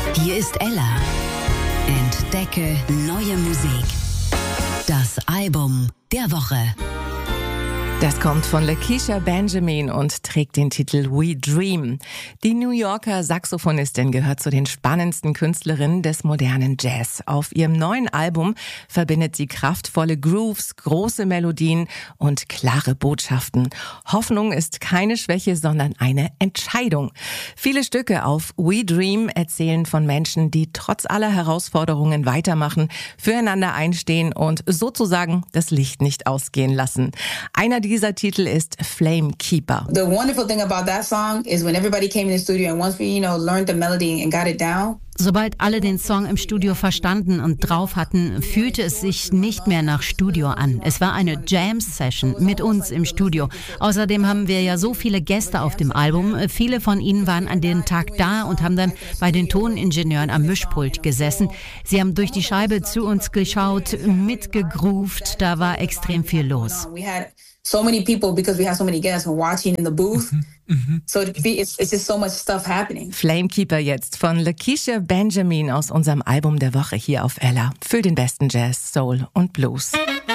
Hier ist Ella. Entdecke neue Musik. Das Album der Woche. Das kommt von Lakeisha Benjamin und trägt den Titel We Dream. Die New Yorker Saxophonistin gehört zu den spannendsten Künstlerinnen des modernen Jazz. Auf ihrem neuen Album verbindet sie kraftvolle Grooves, große Melodien und klare Botschaften. Hoffnung ist keine Schwäche, sondern eine Entscheidung. Viele Stücke auf We Dream erzählen von Menschen, die trotz aller Herausforderungen weitermachen, füreinander einstehen und sozusagen das Licht nicht ausgehen lassen. Einer dieser Titel ist Flame Keeper. The wonderful thing about that song is when everybody came in the studio and once we, learned the melody and got it down. Sobald alle den Song im Studio verstanden und drauf hatten, fühlte es sich nicht mehr nach Studio an. Es war eine Jam-Session mit uns im Studio. Außerdem haben wir ja so viele Gäste auf dem Album. Viele von ihnen waren an dem Tag da und haben dann bei den Toningenieuren am Mischpult gesessen. Sie haben durch die Scheibe zu uns geschaut, mitgegroovt. Da war extrem viel los. So many people, because we have so many guests, watching in the booth. So it's just so much stuff happening. Flamekeeper jetzt von Lakeisha Benjamin aus unserem Album der Woche hier auf Ella. Für den besten Jazz, Soul und Blues.